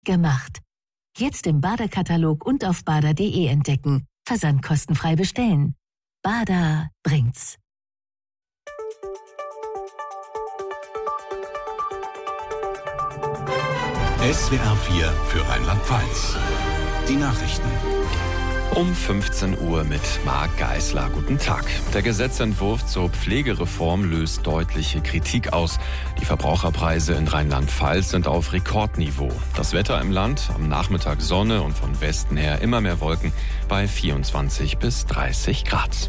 gemacht. Jetzt im Bader-Katalog und auf bader.de entdecken. Versand kostenfrei bestellen. Bader bringt's. SWR 4 für Rheinland-Pfalz. Die Nachrichten. Um 15 Uhr mit Marc Geisler. Guten Tag. Der Gesetzentwurf zur Pflegereform löst deutliche Kritik aus. Die Verbraucherpreise in Rheinland-Pfalz sind auf Rekordniveau. Das Wetter im Land, am Nachmittag Sonne und von Westen her immer mehr Wolken bei 24 bis 30 Grad.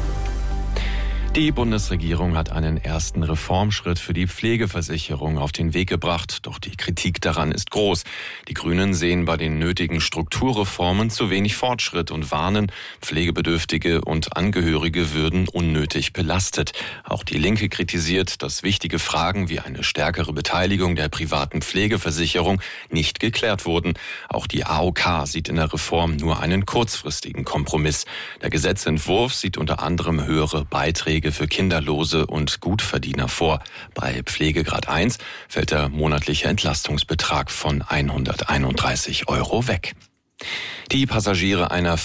Die Bundesregierung hat einen ersten Reformschritt für die Pflegeversicherung auf den Weg gebracht. Doch die Kritik daran ist groß. Die Grünen sehen bei den nötigen Strukturreformen zu wenig Fortschritt und warnen, Pflegebedürftige und Angehörige würden unnötig belastet. Auch die Linke kritisiert, dass wichtige Fragen wie eine stärkere Beteiligung der privaten Pflegeversicherung nicht geklärt wurden. Auch die AOK sieht in der Reform nur einen kurzfristigen Kompromiss. Der Gesetzentwurf sieht unter anderem höhere Beiträge für Kinderlose und Gutverdiener vor. Bei Pflegegrad 1 fällt der monatliche Entlastungsbetrag von 131 € weg. Die Passagiere einer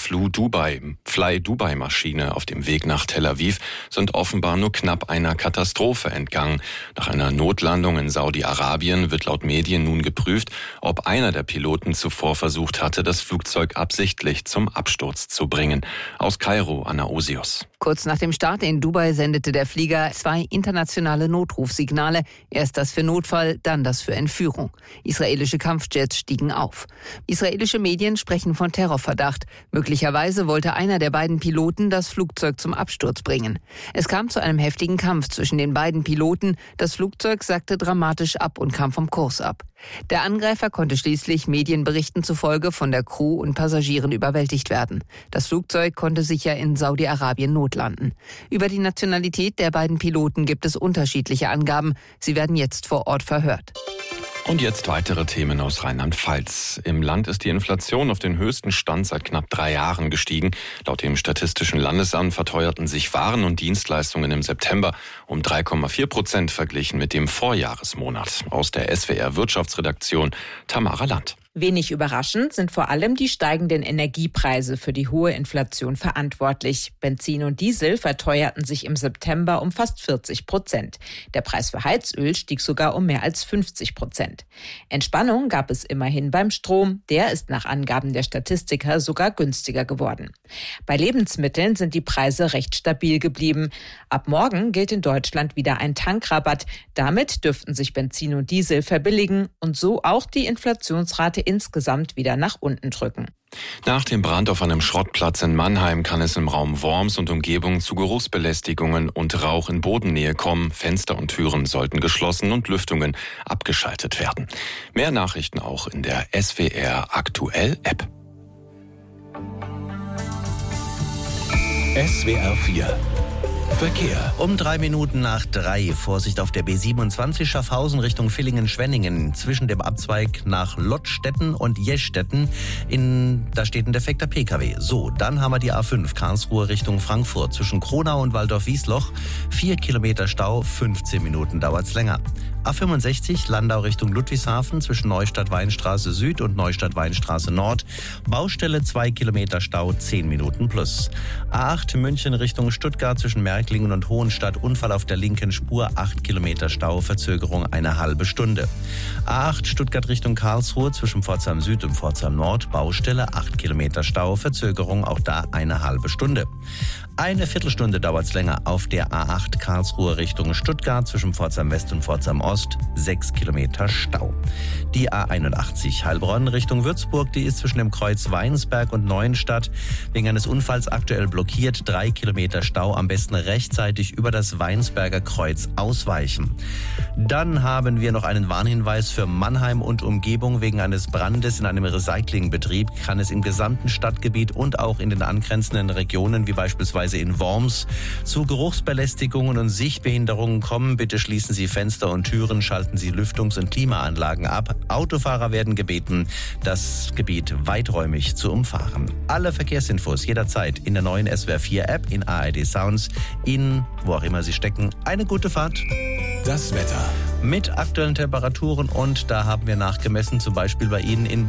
Fly-Dubai-Maschine auf dem Weg nach Tel Aviv sind offenbar nur knapp einer Katastrophe entgangen. Nach einer Notlandung in Saudi-Arabien wird laut Medien nun geprüft, ob einer der Piloten zuvor versucht hatte, das Flugzeug absichtlich zum Absturz zu bringen. Aus Kairo, Anna Osios. Kurz nach dem Start in Dubai sendete der Flieger 2 internationale Notrufsignale. Erst das für Notfall, dann das für Entführung. Israelische Kampfjets stiegen auf. Israelische Medien sprechen von Terrorverdacht. Möglicherweise wollte einer der beiden Piloten das Flugzeug zum Absturz bringen. Es kam zu einem heftigen Kampf zwischen den beiden Piloten. Das Flugzeug sackte dramatisch ab und kam vom Kurs ab. Der Angreifer konnte schließlich Medienberichten zufolge von der Crew und Passagieren überwältigt werden. Das Flugzeug konnte sicher in Saudi-Arabien notlanden. Über die Nationalität der beiden Piloten gibt es unterschiedliche Angaben. Sie werden jetzt vor Ort verhört. Und jetzt weitere Themen aus Rheinland-Pfalz. Im Land ist die Inflation auf den höchsten Stand seit knapp 3 Jahren gestiegen. Laut dem Statistischen Landesamt verteuerten sich Waren und Dienstleistungen im September um 3,4% verglichen mit dem Vorjahresmonat. Aus der SWR Wirtschaftsredaktion Tamara Land. Wenig überraschend sind vor allem die steigenden Energiepreise für die hohe Inflation verantwortlich. Benzin und Diesel verteuerten sich im September um fast 40%. Der Preis für Heizöl stieg sogar um mehr als 50%. Entspannung gab es immerhin beim Strom. Der ist nach Angaben der Statistiker sogar günstiger geworden. Bei Lebensmitteln sind die Preise recht stabil geblieben. Ab morgen gilt in Deutschland wieder ein Tankrabatt. Damit dürften sich Benzin und Diesel verbilligen und so auch die Inflationsrate insgesamt wieder nach unten drücken. Nach dem Brand auf einem Schrottplatz in Mannheim kann es im Raum Worms und Umgebung zu Geruchsbelästigungen und Rauch in Bodennähe kommen. Fenster und Türen sollten geschlossen und Lüftungen abgeschaltet werden. Mehr Nachrichten auch in der SWR Aktuell App. SWR 4 Verkehr. Um 3 Minuten nach 3. Vorsicht auf der B27 Schaffhausen Richtung Villingen-Schwenningen. Zwischen dem Abzweig nach Lottstetten und Jeschstetten. Da steht ein defekter Pkw. So, dann haben wir die A5 Karlsruhe Richtung Frankfurt. Zwischen Kronau und Waldorf-Wiesloch. 4 Kilometer Stau, 15 Minuten dauert's länger. A65 Landau Richtung Ludwigshafen zwischen Neustadt-Weinstraße Süd und Neustadt-Weinstraße Nord. Baustelle 2 Kilometer Stau, 10 Minuten plus. A8 München Richtung Stuttgart zwischen Märklingen und Hohenstadt. Unfall auf der linken Spur, 8 Kilometer Stau, Verzögerung eine halbe Stunde. A8 Stuttgart Richtung Karlsruhe zwischen Pforzheim Süd und Pforzheim Nord. Baustelle 8 Kilometer Stau, Verzögerung auch da eine halbe Stunde. Eine Viertelstunde dauert's länger auf der A8 Karlsruhe Richtung Stuttgart zwischen Pforzheim West und Pforzheim Ost, 6 Kilometer Stau. Die A81 Heilbronn Richtung Würzburg, die ist zwischen dem Kreuz Weinsberg und Neuenstadt wegen eines Unfalls aktuell blockiert, 3 Kilometer Stau, am besten rechtzeitig über das Weinsberger Kreuz ausweichen. Dann haben wir noch einen Warnhinweis für Mannheim und Umgebung. Wegen eines Brandes in einem Recyclingbetrieb kann es im gesamten Stadtgebiet und auch in den angrenzenden Regionen, wie beispielsweise in Worms, zu Geruchsbelästigungen und Sichtbehinderungen kommen. Bitte schließen Sie Fenster und Türen, schalten Sie Lüftungs- und Klimaanlagen ab. Autofahrer werden gebeten, das Gebiet weiträumig zu umfahren. Alle Verkehrsinfos jederzeit in der neuen SWR 4 App, in ARD Sounds, wo auch immer Sie stecken. Eine gute Fahrt. Das Wetter. mit aktuellen Temperaturen und da haben wir nachgemessen, zum Beispiel bei Ihnen in